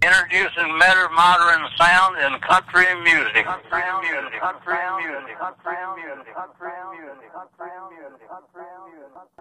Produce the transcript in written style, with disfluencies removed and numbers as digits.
introducing modern sound in country music. Country music. Country music. Country music. Country music. Country music.